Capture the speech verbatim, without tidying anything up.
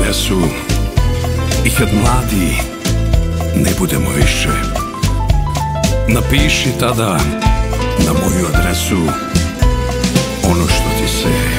donjesu i kad mladi ne budemo više, napiši tada na moju adresu ono što ti se